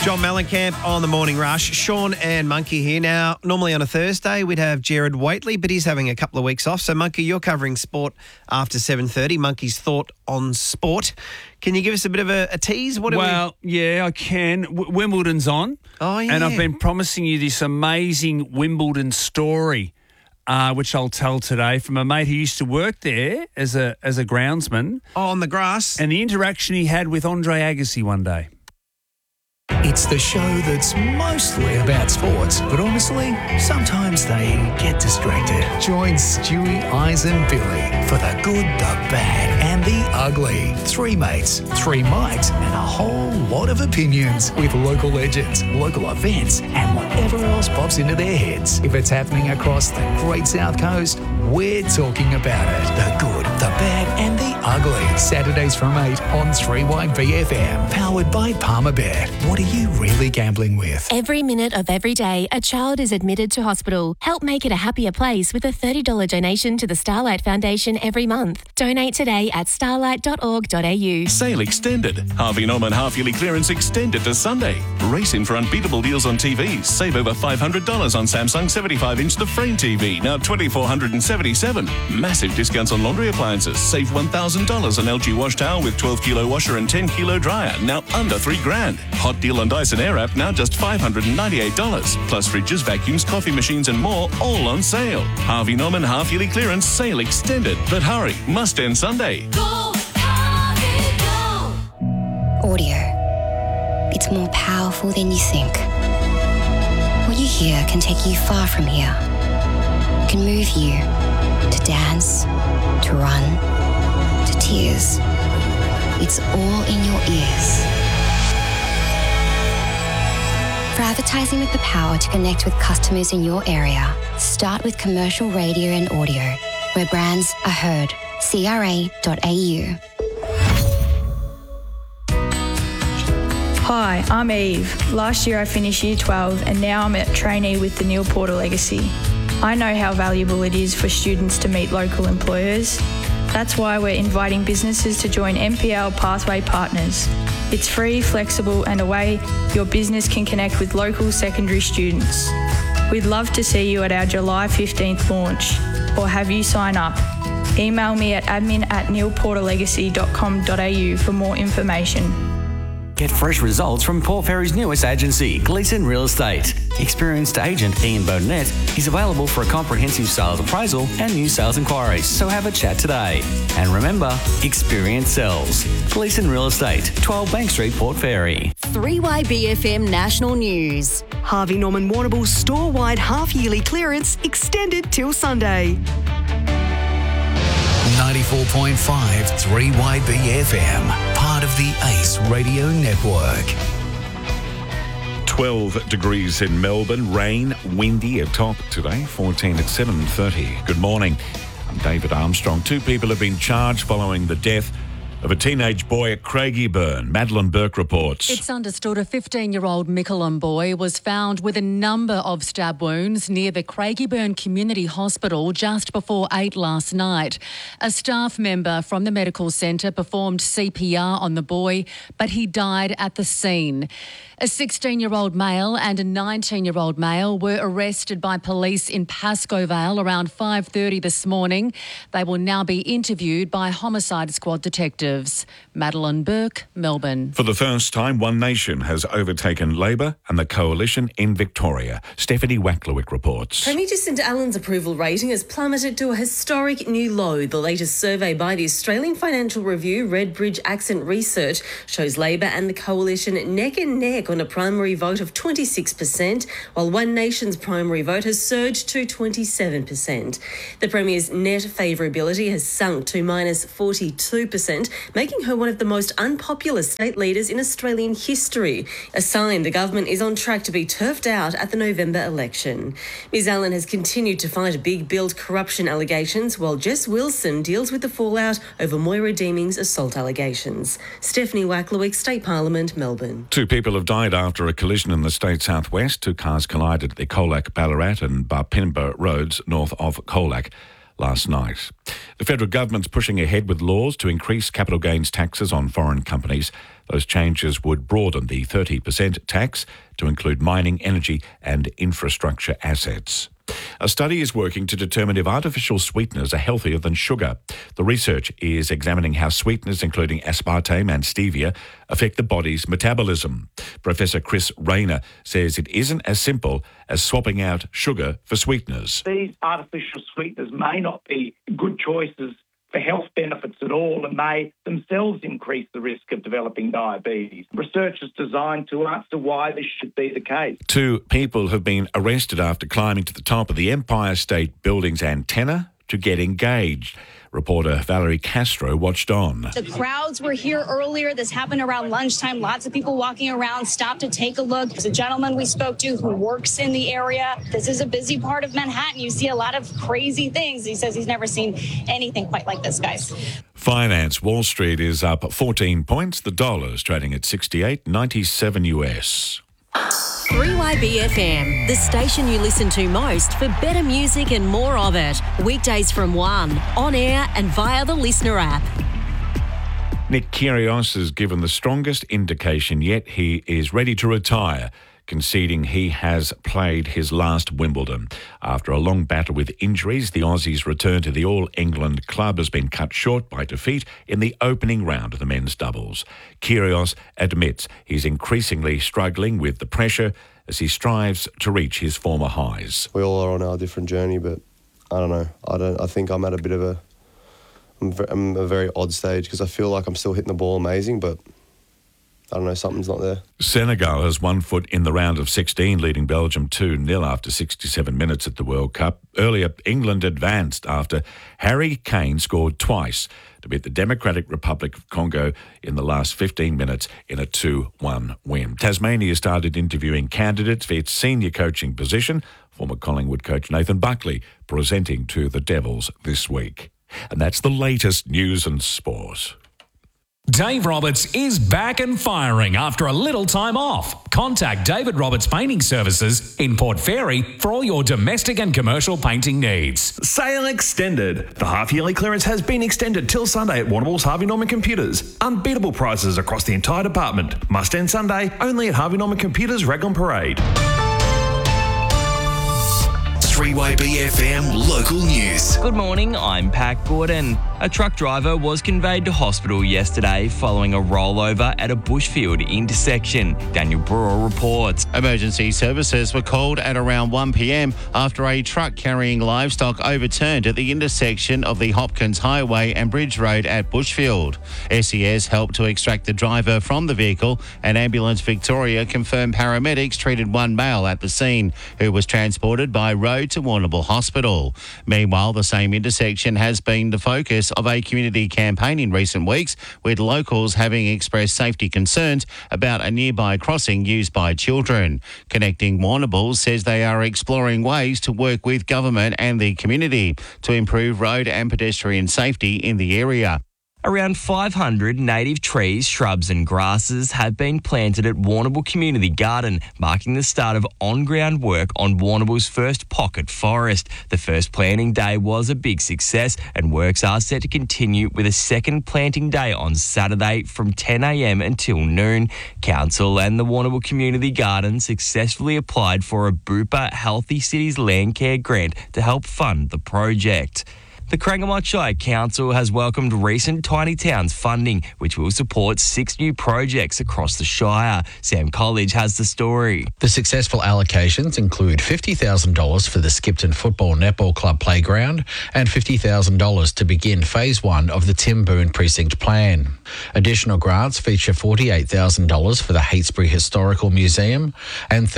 John Mellencamp on the Morning Rush. Sean and Monkey here. Now, normally on a Thursday, we'd have Jared Waitley, but he's having a couple of weeks off. So, Monkey, you're covering sport after 7:30. Monkey's thought on sport. Can you give us a bit of a tease? Yeah, I can. Wimbledon's on. Oh, yeah. And I've been promising you this amazing Wimbledon story, which I'll tell today, from a mate who used to work there as a groundsman. Oh, on the grass. And the interaction he had with Andre Agassi one day. It's the show that's mostly about sports, but honestly, sometimes they get distracted. Join Stewie, Eyes and Billy for the good, the bad and the ugly. Three mates, three mics and a whole lot of opinions with local legends, local events and whatever else pops into their heads. If it's happening across the Great South Coast, we're talking about it. The good, the bad and the ugly. Saturdays from 8 on 3YBFM. Powered by Palmerbet. What are you really gambling with? Every minute of every day, a child is admitted to hospital. Help make it a happier place with a $30 donation to the Starlight Foundation every month. Donate today at starlight.org.au. Sale extended. Harvey Norman half-yearly clearance extended to Sunday. Race in for unbeatable deals on TVs. Save over $500 on Samsung 75-inch The Frame TV, now $2,477. Massive discounts on laundry appliances. Save $1,000 on LG wash towel with 12-kilo washer and 10-kilo dryer, now under $3,000. Hot deal on Dyson Airwrap, now just $598. Plus fridges, vacuums, coffee machines and more, all on sale. Harvey Norman half-yearly clearance sale extended. But hurry, must end Sunday. Go, Harvey, go! Audio. It's more powerful than you think. What you hear can take you far from here. It can move you to dance, to run, to tears. It's all in your ears. For advertising with the power to connect with customers in your area, start with commercial radio and audio, where brands are heard. CRA.au. Hi, I'm Eve. Last year I finished Year 12 and now I'm a trainee with the Neil Porter Legacy. I know how valuable it is for students to meet local employers. That's why we're inviting businesses to join NPL Pathway Partners. It's free, flexible and a way your business can connect with local secondary students. We'd love to see you at our July 15th launch or have you sign up. Email me at admin@neilporterlegacy.com.au for more information. Get fresh results from Port Fairy's newest agency, Gleeson Real Estate. Experienced agent Ian Bowdnett is available for a comprehensive sales appraisal and new sales inquiries, so have a chat today. And remember, experience sells. Gleeson Real Estate, 12 Bank Street, Port Fairy. 3YBFM National News. Harvey Norman Warrnambool's store-wide half-yearly clearance extended till Sunday. 94.5 3YBFM, part of the ACE Radio Network. 12 degrees in Melbourne, rain, windy at top today, 14 at 7:30. Good morning. I'm David Armstrong. Two people have been charged following the death of a teenage boy at Craigieburn. Madeline Burke reports. It's understood a 15-year-old Mickleham boy was found with a number of stab wounds near the Craigieburn Community Hospital just before 8 last night. A staff member from the medical centre performed CPR on the boy, but he died at the scene. A 16-year-old male and a 19-year-old male were arrested by police in Pascoe Vale around 5:30 this morning. They will now be interviewed by Homicide Squad detectives. Madeline Burke, Melbourne. For the first time, One Nation has overtaken Labor and the Coalition in Victoria. Stephanie Wacklewick reports. Premier Jacinta Allen's approval rating has plummeted to a historic new low. The latest survey by the Australian Financial Review, Redbridge Accent Research, shows Labor and the Coalition neck and neck on a primary vote of 26%, while One Nation's primary vote has surged to 27%. The Premier's net favourability has sunk to minus 42%, making her one of the most unpopular state leaders in Australian history, a sign the government is on track to be turfed out at the November election. Ms Allen has continued to fight big build corruption allegations, while Jess Wilson deals with the fallout over Moira Deeming's assault allegations. Stephanie Wacklewick, State Parliament, Melbourne. Two people have died after a collision in the state southwest. Two cars collided at the Colac, Ballarat and Barpinba roads north of Colac. last night. The federal government's pushing ahead with laws to increase capital gains taxes on foreign companies. Those changes would broaden the 30% tax to include mining, energy and infrastructure assets. A study is working to determine if artificial sweeteners are healthier than sugar. The research is examining how sweeteners, including aspartame and stevia, affect the body's metabolism. Professor Chris Rayner says it isn't as simple as swapping out sugar for sweeteners. These artificial sweeteners may not be good choices for health benefits at all and may themselves increase the risk of developing diabetes. Research is designed to answer why this should be the case. 2 people have been arrested after climbing to the top of the Empire State Building's antenna to get engaged. Reporter Valerie Castro watched on. The crowds were here earlier. This happened around lunchtime. Lots of people walking around, stopped to take a look. There's a gentleman we spoke to who works in the area. This is a busy part of Manhattan. You see a lot of crazy things. He says he's never seen anything quite like this, guys. Finance. Wall Street is up 14 points. The dollar's trading at 68.97 US. 3YBFM, the station you listen to most for better music and more of it. Weekdays from 1, on air and via the Listener app. Nick Kyrgios has given the strongest indication yet he is ready to retire, conceding he has played his last Wimbledon. After a long battle with injuries, the Aussie's return to the All-England club has been cut short by defeat in the opening round of the men's doubles. Kyrgios admits he's increasingly struggling with the pressure as he strives to reach his former highs. We all are on our different journey, but I don't know. I think I'm at a bit of I'm a very odd stage because I feel like I'm still hitting the ball amazing, but I don't know, something's not there. Senegal has 1 foot in the round of 16, leading Belgium 2-0 after 67 minutes at the World Cup. Earlier, England advanced after Harry Kane scored twice to beat the Democratic Republic of Congo in the last 15 minutes in a 2-1 win. Tasmania started interviewing candidates for its senior coaching position, former Collingwood coach Nathan Buckley presenting to the Devils this week. And that's the latest news and sport. Dave Roberts is back and firing after a little time off. Contact David Roberts Painting Services in Port Fairy for all your domestic and commercial painting needs. Sale extended. The half-yearly clearance has been extended till Sunday at Warrnambool's Harvey Norman Computers. Unbeatable prices across the entire department. Must end Sunday only at Harvey Norman Computers, Raglan Parade. 3YBFM Local News. Good morning, I'm Pat Gordon. A truck driver was conveyed to hospital yesterday following a rollover at a Bushfield intersection. Daniel Brewer reports. Emergency services were called at around 1 p.m. after a truck carrying livestock overturned at the intersection of the Hopkins Highway and Bridge Road at Bushfield. SES helped to extract the driver from the vehicle, and Ambulance Victoria confirmed paramedics treated one male at the scene, who was transported by road to Warrnambool Hospital. Meanwhile, the same intersection has been the focus of a community campaign in recent weeks, with locals having expressed safety concerns about a nearby crossing used by children. Connecting Warrnambool says they are exploring ways to work with government and the community to improve road and pedestrian safety in the area. Around 500 native trees, shrubs and grasses have been planted at Warrnambool Community Garden, marking the start of on-ground work on Warrnambool's first pocket forest. The first planting day was a big success, and works are set to continue with a second planting day on Saturday from 10 a.m. until noon. Council and the Warrnambool Community Garden successfully applied for a Bupa Healthy Cities Land Care grant to help fund the project. The Crangamite Shire Council has welcomed recent Tiny Towns funding, which will support 6 new projects across the Shire. Sam College has the story. The successful allocations include $50,000 for the Skipton Football Netball Club playground and $50,000 to begin Phase 1 of the Tim Boone Precinct Plan. Additional grants feature $48,000 for the Heytesbury Historical Museum and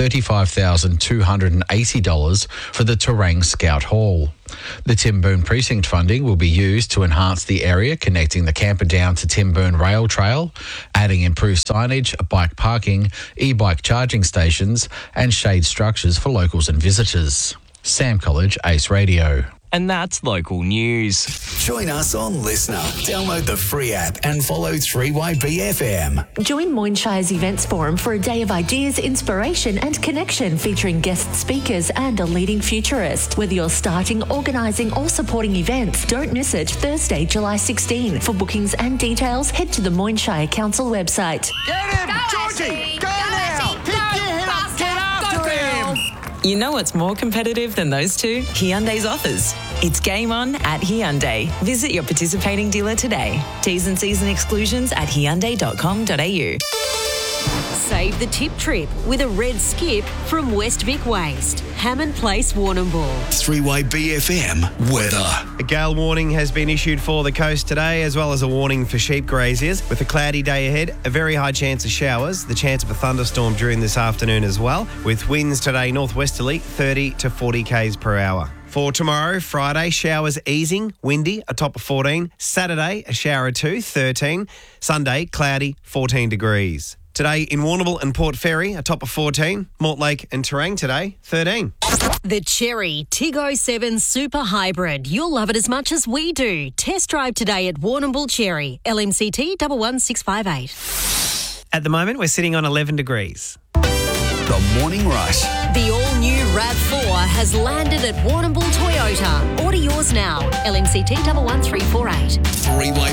$35,280 for the Terang Scout Hall. The Tim Boone Precinct funding will be used to enhance the area connecting the Camperdown to Tim Boone Rail Trail, adding improved signage, bike parking, e-bike charging stations and shade structures for locals and visitors. Sam College, Ace Radio. And that's local news. Join us on Listener. Download the free app and follow 3YBFM. Join Moynshire's Events Forum for a day of ideas, inspiration and connection featuring guest speakers and a leading futurist. Whether you're starting, organising or supporting events, don't miss it Thursday, July 16. For bookings and details, head to the Moynshire Council website. Get him! Georgie! Go now! Pick your head up! Get after him! You know what's more competitive than those two? Hyundai's offers. It's game on at Hyundai. Visit your participating dealer today. T's and C's and exclusions at hyundai.com.au. Save the tip trip with a red skip from West Vic Waste. Hammond Place, Warrnambool. 3YBFM weather. A gale warning has been issued for the coast today, as well as a warning for sheep graziers. With a cloudy day ahead, a very high chance of showers, the chance of a thunderstorm during this afternoon as well, with winds today northwesterly 30 to 40 k's per hour. For tomorrow, Friday, showers easing, windy, a top of 14. Saturday, a shower or 2, 13. Sunday, cloudy, 14 degrees. Today in Warrnambool and Port Fairy, a top of 14. Mortlake and Terang today, 13. The Cherry Tiggo 7 Super Hybrid. You'll love it as much as we do. Test drive today at Warrnambool Cherry. LMCT 11658. At the moment, we're sitting on 11 degrees. The Morning Rush. The all-new RAV4 has landed at Warrnambool Toyota. Order yours now. LMCT 11348. 3